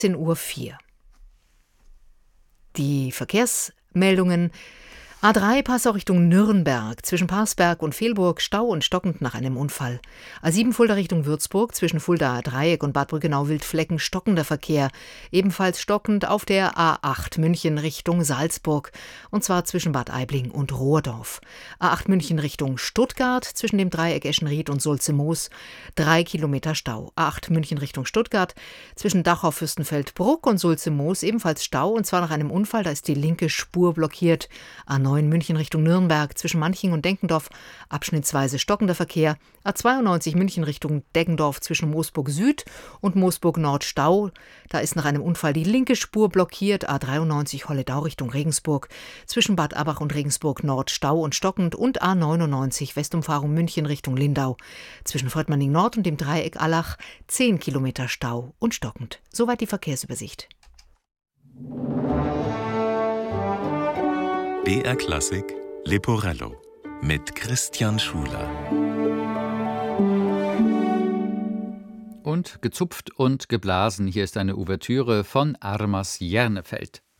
10:04 Uhr. Die Verkehrsmeldungen: A3 Passau Richtung Nürnberg, zwischen Parsberg und Velburg Stau und stockend nach einem Unfall. A7 Fulda Richtung Würzburg, zwischen Fulda Dreieck und Bad Brückenau-Wildflecken stockender Verkehr. Ebenfalls stockend auf der A8 München Richtung Salzburg, und zwar zwischen Bad Aibling und Rohrdorf. A8 München Richtung Stuttgart, zwischen dem Dreieck Eschenried und Sulze-Moos 3 Kilometer Stau. A8 München Richtung Stuttgart, zwischen Dachau Fürstenfeldbruck und Sulze-Moos ebenfalls Stau, und zwar nach einem Unfall, da ist die linke Spur blockiert. A9 München Richtung Nürnberg, zwischen Manching und Denkendorf abschnittsweise stockender Verkehr. A92 München Richtung Deggendorf, zwischen Moosburg Süd und Moosburg Nord Stau. Da ist nach einem Unfall die linke Spur blockiert. A93 Holledau Richtung Regensburg, zwischen Bad Abbach und Regensburg Nord Stau und stockend. Und A99 Westumfahrung München Richtung Lindau, zwischen Fröttmanning Nord und dem Dreieck Allach 10 Kilometer Stau und stockend. Soweit die Verkehrsübersicht. BR Klassik Leporello mit Christian Schuler. Und gezupft und geblasen, hier ist eine Ouvertüre von Armas Jernefeld.